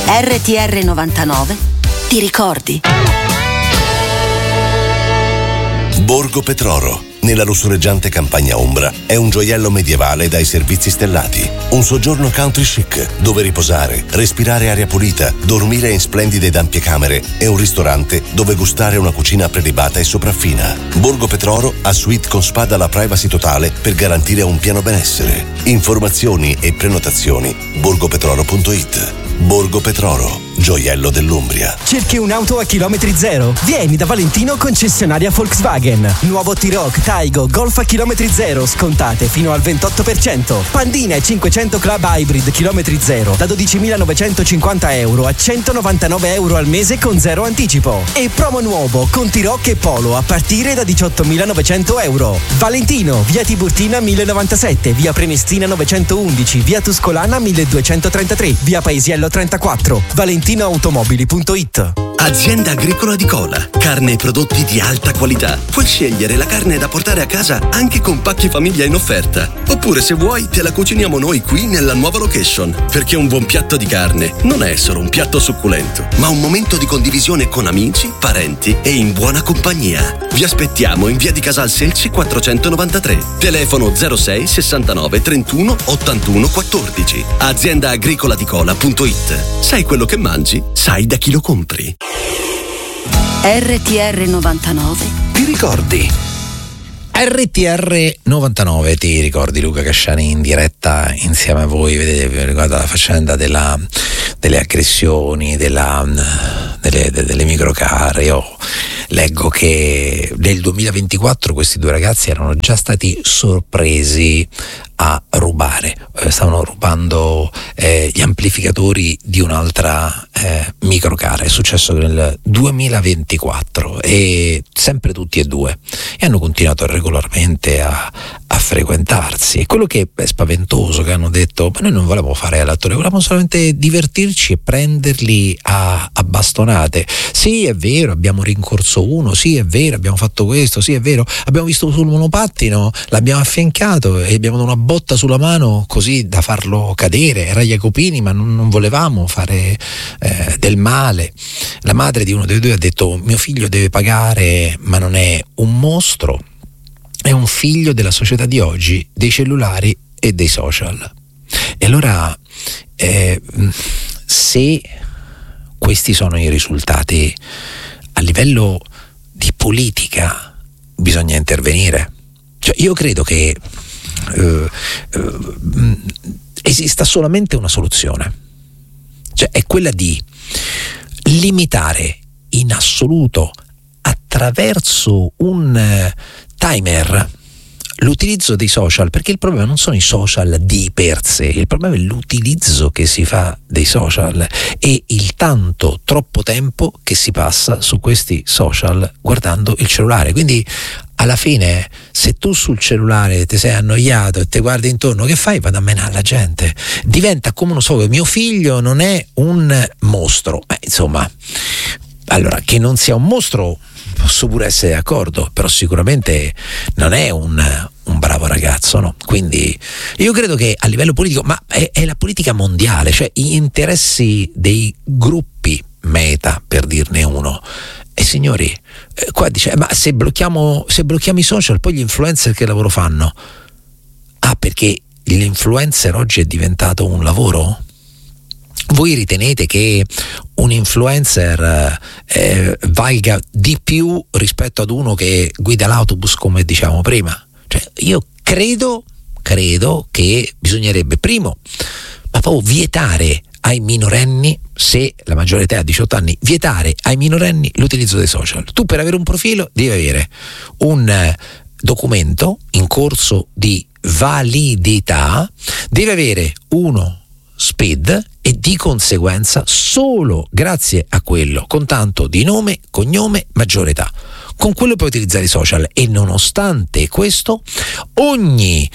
RTR 99 ti ricordi. Borgo Petroro, nella lussureggiante campagna ombra, è un gioiello medievale dai servizi stellati. Un soggiorno country chic, dove riposare, respirare aria pulita, dormire in splendide ed ampie camere e un ristorante dove gustare una cucina prelibata e sopraffina. Borgo Petroro ha suite con spa dalla privacy totale per garantire un pieno benessere. Informazioni e prenotazioni borgopetroro.it. Borgo Petroro, gioiello dell'Umbria. Cerchi un'auto a chilometri zero? Vieni da Valentino, concessionaria Volkswagen. Nuovo T-Roc, Taigo, Golf a chilometri zero, scontate fino al 28%. Pandina e 500 Club Hybrid chilometri zero da 12.950 euro a 199 euro al mese con zero anticipo. E promo nuovo con T-Roc e Polo a partire da 18.900 euro. Valentino, via Tiburtina 1097, via Prenestina 911, via Tuscolana 1233, via Paesiello 34, valentinoautomobili.it. Azienda Agricola di Cola. Carne e prodotti di alta qualità. Puoi scegliere la carne da portare a casa anche con pacchi famiglia in offerta. Oppure, se vuoi, te la cuciniamo noi qui nella nuova location. Perché un buon piatto di carne non è solo un piatto succulento, ma un momento di condivisione con amici, parenti e in buona compagnia. Vi aspettiamo in via di Casal Selci 493. Telefono 06 69 31 81 14. AziendaagricolaDicola.it. Sai quello che mangi? Sai da chi lo compri. RTR 99 ti ricordi? RTR 99 ti ricordi? Luca Casciani in diretta insieme a voi. Vedete, riguarda la faccenda delle aggressioni, delle microcar. Io leggo che nel 2024 questi due ragazzi erano già stati sorpresi a rubare, stavano rubando gli amplificatori di un'altra microcar. È successo nel 2024 e sempre tutti e due, e hanno continuato regolarmente a frequentarsi. E quello che è spaventoso, che hanno detto: ma noi non volevamo fare l'attore, volevamo solamente divertirci e prenderli a bastonate. Sì, è vero, abbiamo rincorso uno, sì, è vero, abbiamo fatto questo, sì, è vero, abbiamo visto sul monopattino, l'abbiamo affiancato e abbiamo dato una botta sulla mano così da farlo cadere. Era Jacopini, ma non volevamo fare del male. La madre di uno dei due ha detto: mio figlio deve pagare, ma non è un mostro, è un figlio della società di oggi, dei cellulari e dei social. E allora se questi sono i risultati, a livello di politica bisogna intervenire. Cioè, io credo che esista solamente una soluzione, cioè è quella di limitare in assoluto, attraverso un timer, l'utilizzo dei social, perché il problema non sono i social di per sé, il problema è l'utilizzo che si fa dei social e il tanto troppo tempo che si passa su questi social guardando il cellulare. Quindi alla fine, se tu sul cellulare ti sei annoiato e ti guardi intorno, che fai? Vado a menare la gente. Diventa come uno so, mio figlio non è un mostro. Insomma, allora, che non sia un mostro posso pure essere d'accordo, però sicuramente non è un bravo ragazzo, no? Quindi io credo che a livello politico, ma è la politica mondiale, cioè gli interessi dei gruppi meta, per dirne uno. E signori, qua dice: ma se blocchiamo i social, poi gli influencer che lavoro fanno? Ah, perché l'influencer oggi è diventato un lavoro? Voi ritenete che un influencer valga di più rispetto ad uno che guida l'autobus, come diciamo prima? Cioè, io credo che bisognerebbe, primo, ma proprio vietare ai minorenni, se la maggiore età ha 18 anni, vietare ai minorenni l'utilizzo dei social. Tu, per avere un profilo, devi avere un documento in corso di validità, devi avere uno SPID e di conseguenza solo grazie a quello, con tanto di nome, cognome, maggiore età, con quello puoi utilizzare i social. E nonostante questo ogni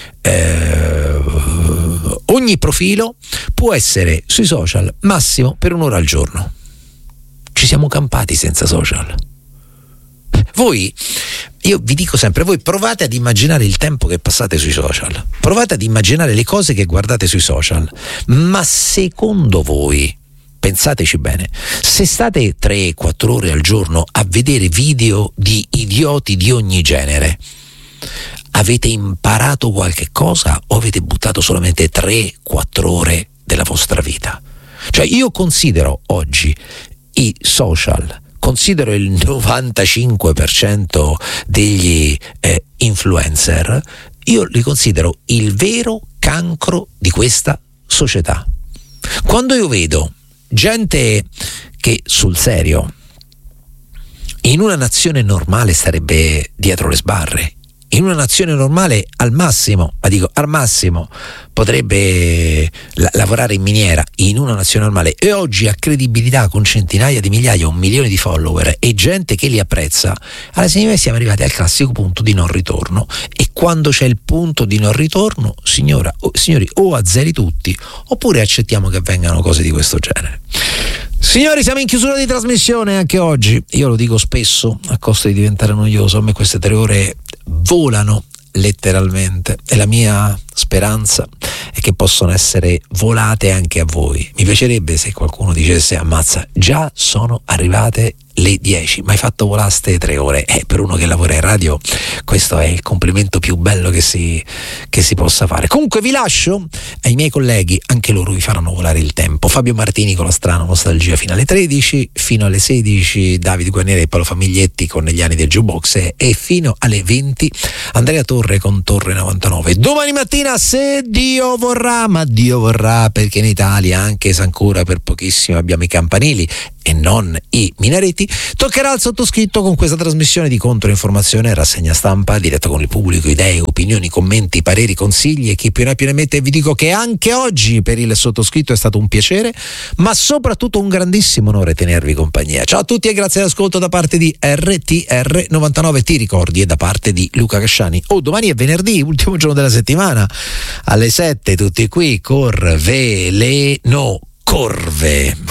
profilo può essere sui social massimo per un'ora al giorno. Ci siamo campati senza social. Voi, io vi dico sempre, voi provate ad immaginare il tempo che passate sui social, provate ad immaginare le cose che guardate sui social, ma secondo voi pensateci bene, se state 3-4 ore al giorno a vedere video di idioti di ogni genere, avete imparato qualche cosa o avete buttato solamente 3-4 ore della vostra vita? Cioè, io considero oggi i social, considero il 95% degli influencer, io li considero il vero cancro di questa società. Quando io vedo gente che sul serio in una nazione normale starebbe dietro le sbarre, in una nazione normale al massimo potrebbe lavorare in miniera, in una nazione normale, e oggi ha credibilità con centinaia di migliaia, 1 milione di follower e gente che li apprezza, alla fine siamo arrivati al classico punto di non ritorno. E quando c'è il punto di non ritorno, signori, o azzeri tutti oppure accettiamo che avvengano cose di questo genere. Signori, siamo in chiusura di trasmissione anche oggi. Io lo dico spesso, a costo di diventare noioso, a me queste 3 ore volano letteralmente e la mia speranza è che possono essere volate anche a voi. Mi piacerebbe se qualcuno dicesse: ammazza, già sono arrivate le 10, ma hai fatto volare ste 3 ore. Per uno che lavora in radio questo è il complimento più bello che si possa fare. Comunque vi lascio ai miei colleghi, anche loro vi faranno volare il tempo. Fabio Martini con la strana nostalgia fino alle 13, fino alle 16 Davide Guarnieri e Paolo Famiglietti con Negli anni del jukebox, e fino alle 20 Andrea Torre con Torre 99. Domani mattina, se Dio vorrà, ma Dio vorrà, perché in Italia, anche se ancora per pochissimo abbiamo i campanili e non i minareti, toccherà al sottoscritto con questa trasmissione di controinformazione, rassegna stampa diretta con il pubblico, idee, opinioni, commenti, pareri, consigli e chi più ne mette. Vi dico che anche oggi per il sottoscritto è stato un piacere, ma soprattutto un grandissimo onore tenervi compagnia. Ciao a tutti e grazie all'ascolto da parte di RTR 99 Ti ricordi e da parte di Luca Casciani. Domani è venerdì, ultimo giorno della settimana, alle 7 tutti qui, Corveleno Corve.